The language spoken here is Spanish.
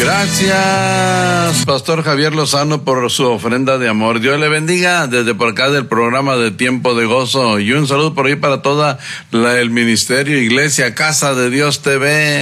Gracias, Pastor Javier Lozano, por su ofrenda de amor. Dios le bendiga desde por acá del programa de Tiempo de Gozo. Y un saludo por ahí para toda el ministerio, Iglesia, Casa de Dios TV.